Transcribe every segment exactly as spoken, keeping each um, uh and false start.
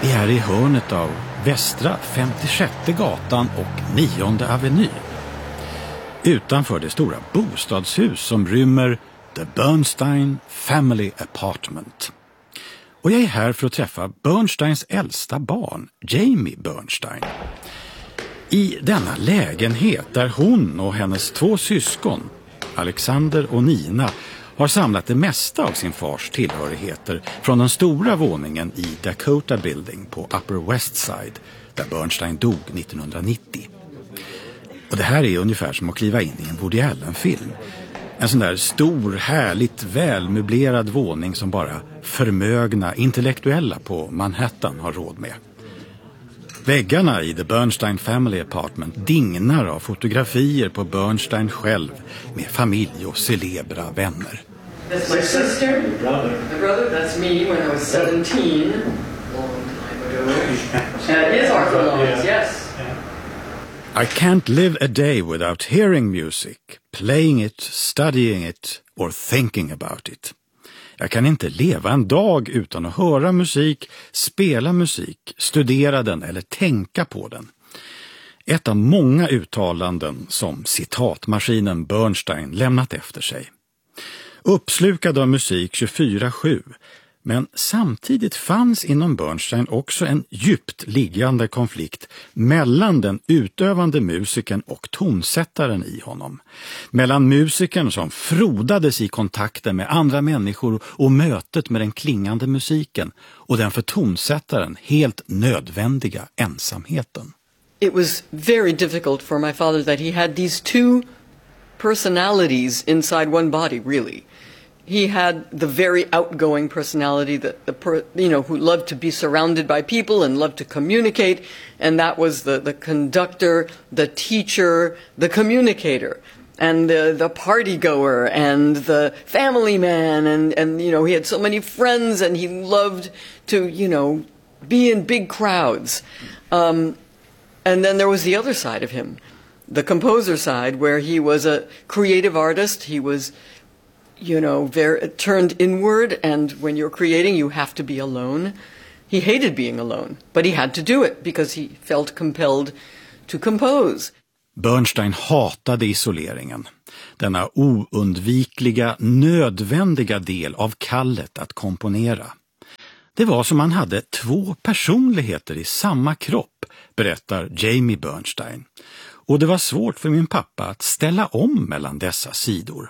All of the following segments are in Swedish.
Vi är i hörnet av Västra femtiosjätte gatan och nionde aveny. Utanför det stora bostadshus som rymmer The Bernstein Family Apartment. Och jag är här för att träffa Bernsteins äldsta barn, Jamie Bernstein. I denna lägenhet där hon och hennes två syskon, Alexander och Nina, har samlat det mesta av sin fars tillhörigheter från den stora våningen i Dakota Building på Upper West Side, där Bernstein dog nittonhundranittio. Och det här är ungefär som att kliva in i en Woody Allen-film. En sån där stor, härligt välmöblerad våning som bara förmögna intellektuella på Manhattan har råd med. Väggarna i The Bernstein Family Apartment dignar av fotografier på Bernstein själv med familj och celebra vänner. That's my sister, my brother. My brother, that's me when I was seventeen, long time ago. And his Arthur Lawrence, yes. I can't live a day without hearing music, playing it, studying it or thinking about it. Jag kan inte leva en dag utan att höra musik, spela musik, studera den eller tänka på den. Ett av många uttalanden som citatmaskinen Bernstein lämnat efter sig. Uppslukad av musik tjugofyra sju, men samtidigt fanns inom Bernstein också en djupt liggande konflikt mellan den utövande musikern och tonsättaren i honom. Mellan musikern som frodades i kontakten med andra människor och mötet med den klingande musiken och den för tonsättaren helt nödvändiga ensamheten. It was very difficult for my father that he had these two personalities inside one body, really. He had the very outgoing personality that the per, you know who loved to be surrounded by people and loved to communicate, and that was the the conductor, the teacher, the communicator, and the the party goer and the family man, and and you know he had so many friends and he loved to you know be in big crowds. Um, and then there was the other side of him, the composer side, where he was a creative artist. He was you know, very turned inward, and when you're creating, you have to be alone. He hated being alone, but he had to do it because he felt compelled to compose. Bernstein hatade isoleringen, denna oundvikliga, nödvändiga del av kallet att komponera. Det var som han hade två personligheter i samma kropp, berättar Jamie Bernstein. Och det var svårt för min pappa att ställa om mellan dessa sidor.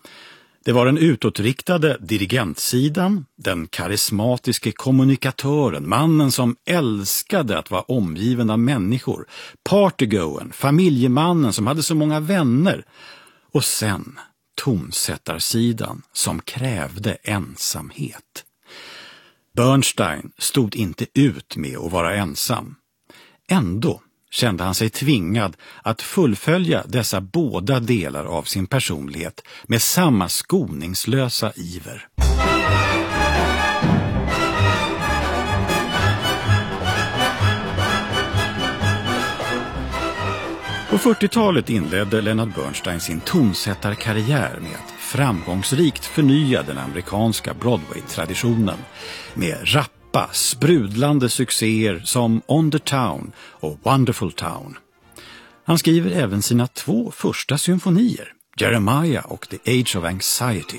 Det var den utåtriktade dirigentsidan, den karismatiske kommunikatören, mannen som älskade att vara omgiven av människor, partygoen, familjemannen som hade så många vänner, och sen tonsättarsidan som krävde ensamhet. Bernstein stod inte ut med att vara ensam. Ändå kände han sig tvingad att fullfölja dessa båda delar av sin personlighet med samma skoningslösa iver. På fyrtiotalet inledde Leonard Bernstein sin tonsättarkarriär med att framgångsrikt förnya den amerikanska Broadway-traditionen med rap sprudlande succéer som On the Town och Wonderful Town. Han skriver även sina två första symfonier, Jeremiah och The Age of Anxiety.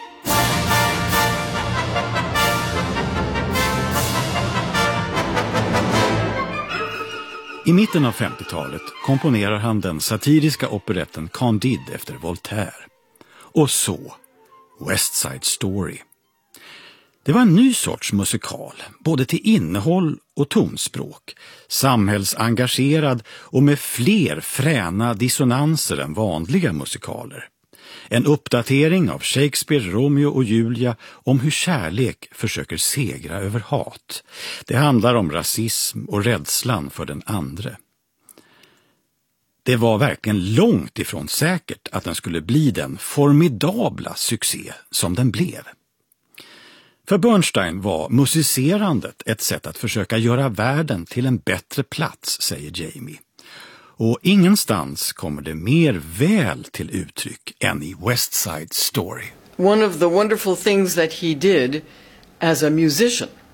I mitten av femtiotalet komponerar han den satiriska operetten Candide efter Voltaire. Och så West Side Story. Det var en ny sorts musikal, både till innehåll och tonspråk, samhällsengagerad och med fler fräna dissonanser än vanliga musikaler. En uppdatering av Shakespeare, Romeo och Julia om hur kärlek försöker segra över hat. Det handlar om rasism och rädslan för den andre. Det var verkligen långt ifrån säkert att den skulle bli den formidabla succé som den blev. För Bernstein var musicerandet ett sätt att försöka göra världen till en bättre plats, säger Jamie. Och ingenstans kommer det mer väl till uttryck än i West Side Story. One of the wonderful things that he did as a musician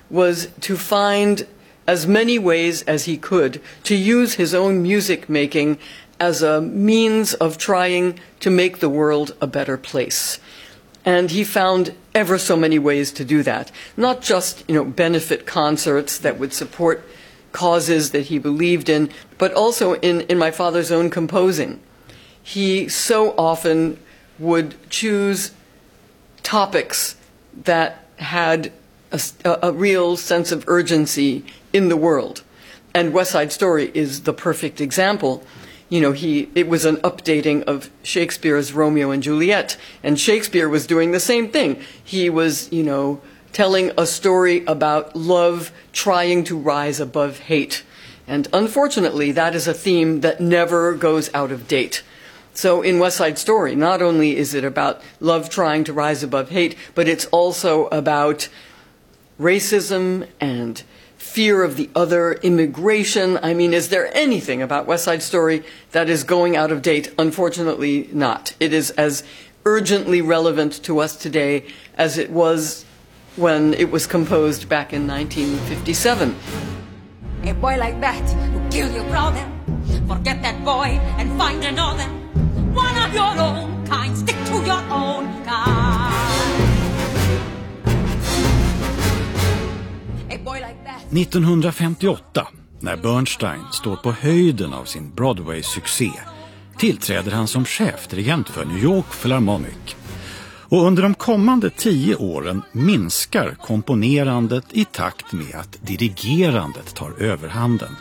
was to find as many ways as he could to use his own music making as a means of trying to make the world a better place. And he found ever so many ways to do that. Not just, you know, benefit concerts that would support causes that he believed in, but also in, in my father's own composing. He so often would choose topics that had a, a real sense of urgency in the world. And West Side Story is the perfect example. You know, he, it was an updating of Shakespeare's Romeo and Juliet, and Shakespeare was doing the same thing. He was, you know, telling a story about love trying to rise above hate. And unfortunately, that is a theme that never goes out of date. So in West Side Story, not only is it about love trying to rise above hate, but it's also about racism and fear of the other, immigration. I mean, is there anything about West Side Story that is going out of date? Unfortunately not. It is as urgently relevant to us today as it was when it was composed back in nineteen fifty-seven. A boy like that will kill your brother. Forget that boy and find another. One of your own kind. Stick to your own kind. A boy like that. nittonhundrafemtioåtta, när Bernstein står på höjden av sin Broadway-succé, tillträder han som chefdirigent för New York Philharmonic. Och under de kommande tio åren minskar komponerandet i takt med att dirigerandet tar överhanden.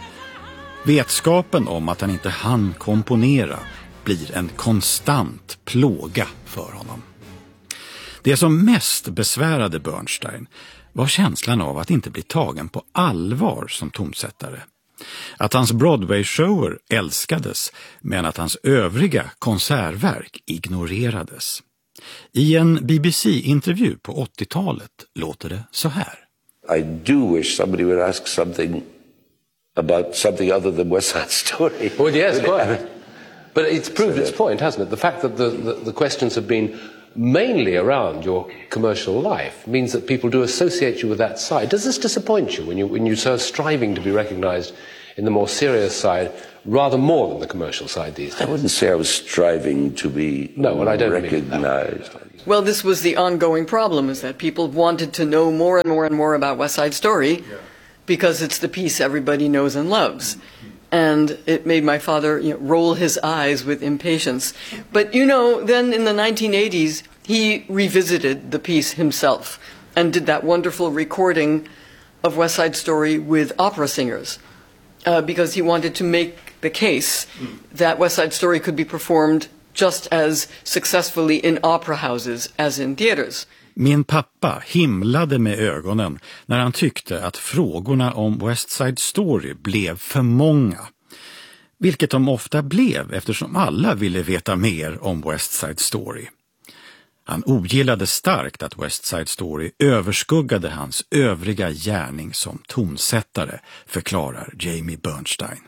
Vetskapen om att han inte hann komponera blir en konstant plåga för honom. Det som mest besvärade Bernstein var känslan av att inte bli tagen på allvar som tonsättare. Att hans Broadway-shower älskades, men att hans övriga konsertverk ignorerades. I en B B C-intervju på åttiotalet låter det så här. I do wish somebody would ask something about something other than West Side Story. Well, yes, quite. But it's proved its point, hasn't it? The fact that the, the, the questions have been mainly around your commercial life means that people do associate you with that side. Does this disappoint you when you when you are striving to be recognized in the more serious side rather more than the commercial side these days? I wouldn't say I was striving to be no, well, I don't recognized. Well, this was the ongoing problem, is that people wanted to know more and more and more about West Side Story yeah. because it's the piece everybody knows and loves. And it made my father, you know, roll his eyes with impatience. But, you know, then in the nineteen eighties, he revisited the piece himself and did that wonderful recording of West Side Story with opera singers uh, because he wanted to make the case that West Side Story could be performed just as successfully in opera houses as in theaters. Min pappa himlade med ögonen när han tyckte att frågorna om West Side Story blev för många. Vilket de ofta blev eftersom alla ville veta mer om West Side Story. Han ogillade starkt att West Side Story överskuggade hans övriga gärning som tonsättare, förklarar Jamie Bernstein.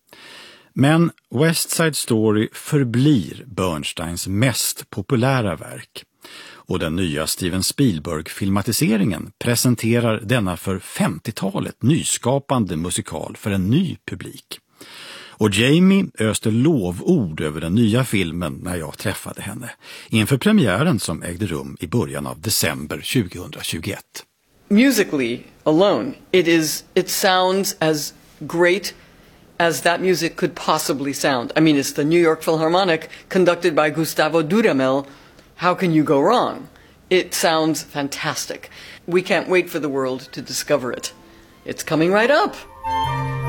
Men West Side Story förblir Bernsteins mest populära verk. Och den nya Steven Spielberg-filmatiseringen presenterar denna för femtiotalet nyskapande musikal för en ny publik. Och Jamie öste lovord över den nya filmen när jag träffade henne, inför premiären som ägde rum i början av december tjugohundratjugoett. Musically alone, it is it sounds as great as that music could possibly sound. I mean, it's the New York Philharmonic conducted by Gustavo Dudamel. How can you go wrong? It sounds fantastic. We can't wait for the world to discover it. It's coming right up.